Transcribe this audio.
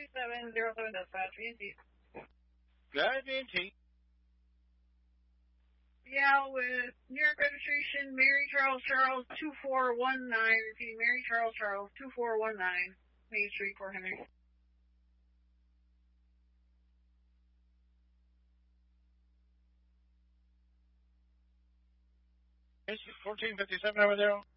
145707 dispatch, VNT. Good, VNT. Yeah, with New York registration, Mary Charles 2419. Repeating, Mary Charles 2419. Main Street, Fort Henry. 1457 over there.